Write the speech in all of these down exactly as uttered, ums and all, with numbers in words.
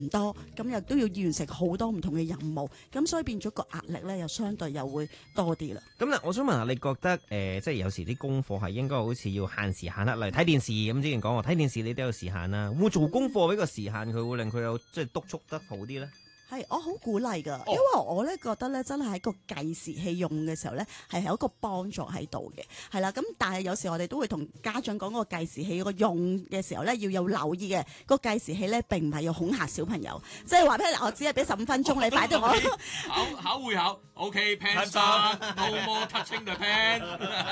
唔多，咁又都要完成好多唔同嘅任務，咁所以變咗個壓力咧，又相對又會多啲啦。 咁咧，我想問下，你覺得誒、呃，即係有時啲功課係應該好似要限時限刻，例如睇電視咁。之前講過睇電視你都有時限啦，會唔會做功課呢個時限佢會令佢有即係督促得好啲咧？ 係，我好鼓勵㗎，因為我咧覺得咧，真係喺個計時器用嘅時候咧，係有一個幫助喺度嘅，係啦。咁但係有時我哋都會同家長講個計時器個用嘅時候咧，要有留意嘅。個計時器咧並唔係要恐嚇小朋友，即係話俾你，我只係俾十五分鐘，你快啲我考考會考 ，OK pen stop，no more touching the pen，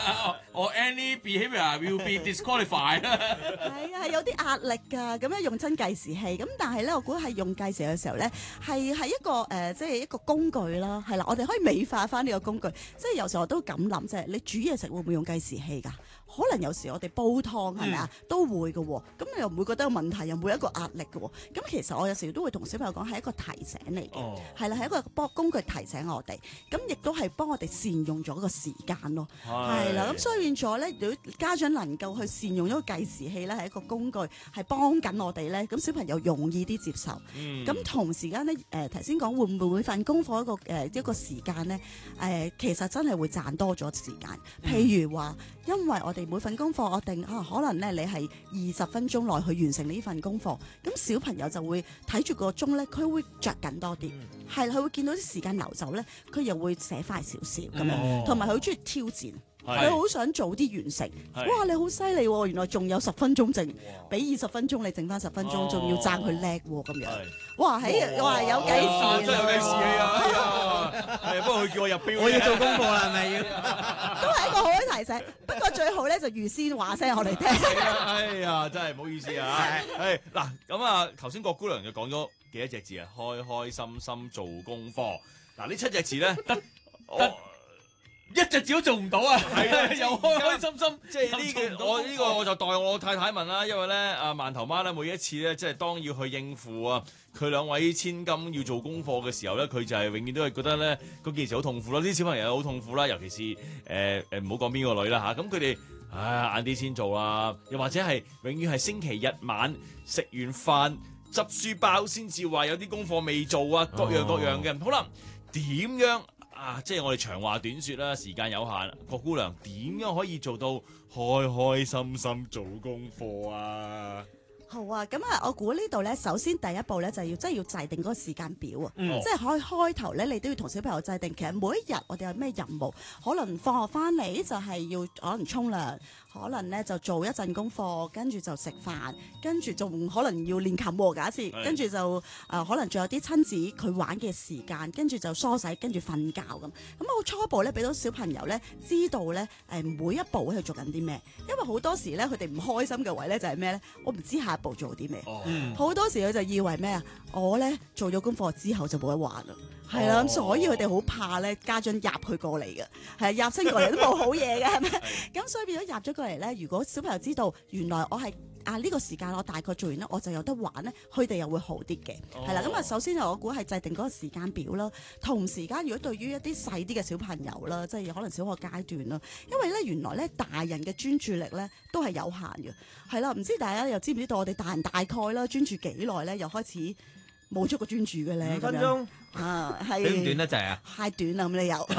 or any behaviour will be disqualified。 係啊，係有啲壓力㗎，咁樣用真計時器。咁但係咧，我估係用計時嘅時候咧，係係一個誒、呃，即係一個工具啦，係啦，我哋可以美化翻呢個工具。即係有時候我都咁諗，即係你煮嘢食會唔會用計時器㗎？可能有時我哋煲湯係咪啊，都會嘅喎。咁你又唔會覺得有問題，又冇一個壓力嘅喎。咁其實我有時都會同小朋友講係一個提醒嚟嘅，係啦、哦，係一個幫工具提醒我哋。咁亦都係幫我哋善用咗個時間咯，係啦。咁所以變咗咧，如果家長能夠去善用咗個計時器咧，係一個工具，係幫緊我哋咧，咁小朋友容易啲接受。咁、嗯、同時間咧，誒頭先講會唔會份功課一個誒、呃、一個時間咧？誒、呃、其實真係會賺多咗時間。譬如話，因為我哋每份功課我定啊，可能咧你係二十分鐘內去完成呢份功課，咁小朋友就會睇住個鐘咧，佢會着緊多啲，係佢、嗯、會見到啲時間流走咧，佢又會寫快少少咁樣，同埋佢好中意挑戰。佢好想早啲完成，哇！你好犀利喎，原來仲有十分鐘剩，俾二十分鐘你剩翻十分鐘，仲要讚佢叻喎咁樣。哇！喺哇有計時， 真係有計時器啊！係，不過佢叫我入標， 我要做功課啦，係咪要？ 都係一個好嘅提醒。不過最好咧就預先話聲我哋聽。 哎呀，真係唔好意思啊！係嗱，咁啊，頭先郭姑娘就講咗幾多隻字啊？開開心心做功課。嗱，呢七隻字咧，得得。一隻字都做唔到啊！係啊，又開開心心，即係呢個我呢個我就代我太太問啦，因為咧阿饅頭媽咧每一次咧即係當要去應付啊佢兩位千金要做功課嘅時候咧，佢就係永遠都係覺得咧嗰件事好痛苦啦，啲小朋友好痛苦啦，尤其是誒誒唔好講邊個女啦嚇，咁佢哋唉晏啲先做啦，又或者係永遠係星期日晚食完飯執書包先至話有啲功課未做啊，各樣各樣嘅，好啦，點樣？啊！即係我哋長話短說啦，時間有限。郭姑娘點樣可以做到開開心心做功課啊？ 好啊，咁啊，我估呢度咧，首先第一步咧就要即係要制定嗰個時間表啊， 嗯、 即係開開頭咧，你都要同小朋友制定，其實每一日我哋有咩任務，可能放學翻嚟就係要可能沖涼，可能咧就做一陣功課，跟住就食飯，跟住仲可能要練琴喎，假設，跟住就啊、呃、可能仲有啲親子佢玩嘅時間，跟住就梳洗，跟住瞓覺咁。咁我初步咧俾到小朋友咧知道咧誒每一步去做緊啲咩，因為好多時咧佢哋唔開心嘅位咧就係咩咧，我唔知下步做啲咩，好、嗯、多時佢就以為咩啊？我咧做咗功課之後就冇得玩啦，係啦、哦，咁所以佢哋好怕咧家長入佢過嚟嘅，係入親過嚟都冇好嘢嘅，係咪？咁所以變咗入咗過嚟咧，如果小朋友知道原來我係啊呢、呢個時間我大概做完咧，我就有得玩咧，佢哋又會好啲嘅，係啦、哦。咁啊，首先我估係制定嗰個時間表啦，同時間如果對於一啲細啲嘅小朋友啦，即係可能小學階段啦，因為咧原來咧大人嘅專注力咧都係有限嘅，係啦，唔知大家又知唔知道我哋大人大概啦專注幾耐咧，又開始冇咗個專注嘅咧， 五分鐘啊，係短唔短得滯啊？ 太短啦，咁你又。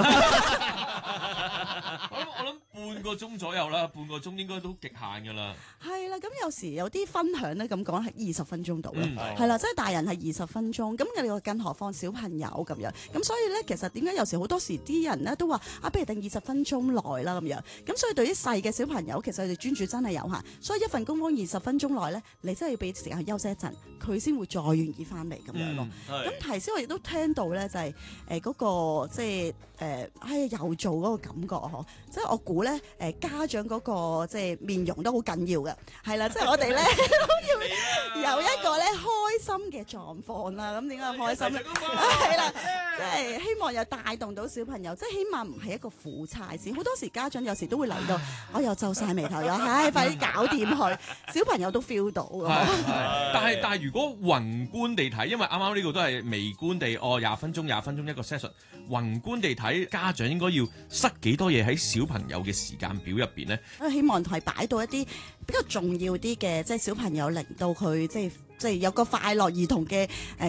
我諗我諗半個鐘左右啦，半個鐘應該都極限噶啦。 係啦，咁有時有啲分享咧，咁講係二十分鐘度啦，係啦、嗯，即係大人係二十分鐘，咁你話更何況小朋友咁樣，咁所以咧，其實點解有時好多時啲人咧都話啊，不如定二十分鐘內啦咁樣，咁所以對於細嘅小朋友，其實佢哋專注真係有限，所以一份功課二十分鐘內咧，你真係要俾時間去休息一陣，佢先會再願意翻嚟咁樣咯。咁頭先我亦都聽到咧，就係誒嗰個即係誒，哎呀又做嗰個感覺嗬，即係我估咧誒家長嗰個即係面容都好緊要嘅，係啦，即係我哋咧都要有一個咧開心嘅狀況啦。咁點解開心咧？係啦，即係希望又帶動到小朋友，即係起碼唔係一個苦差事。好多時家長有時都會嚟到，我又皺晒眉頭，又唉快啲搞掂佢，小朋友都 feel 到㗎。 但係但係如果宏觀地睇，因為啱啱呢個都係微觀地，哦廿分鐘廿分鐘一個 session， 宏觀地睇，家長應該要塞幾多嘢喺小朋友嘅時間表入邊咧？ 希望係擺到一啲比較重要啲嘅，即係小朋友令到佢即係即係有個快樂兒童嘅誒